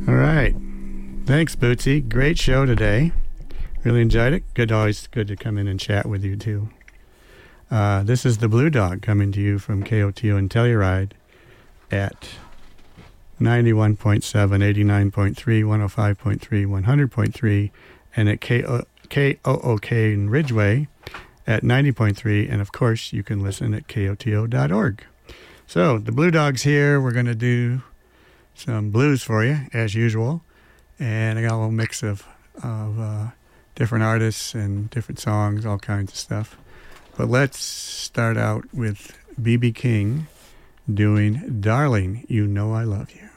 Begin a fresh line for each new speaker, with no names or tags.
All right. Thanks, Bootsy. Great show today. Really enjoyed it. Always good to come in and chat with you, too. This is the Blue Dog coming to you from KOTO and Telluride at 91.7, 89.3, 105.3, 100.3, and at KOOK in Ridgeway at 90.3, and of course you can listen at KOTO.org. So the Blue Dog's here. We're going to do some blues for you, as usual, and I got a little mix of different artists and different songs, all kinds of stuff. But let's start out with B.B. King doing Darling, You Know I Love You.